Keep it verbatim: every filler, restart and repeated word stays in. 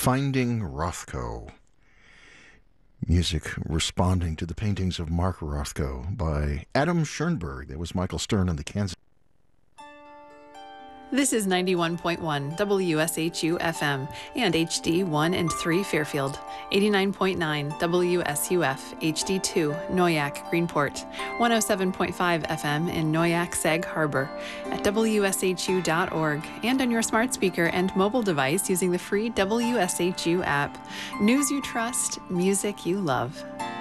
Finding Rothko. Music responding to the paintings of Mark Rothko by Adam Schoenberg. That was Michael Stern and the Kansas. This is ninety-one point one W S H U F M and H D one and three Fairfield, eighty-nine point nine W S U F H D two Noyac Greenport, one oh seven point five F M in Noyac Sag Harbor, at W S H U dot org, and on your smart speaker and mobile device using the free W S H U app. News you trust, music you love.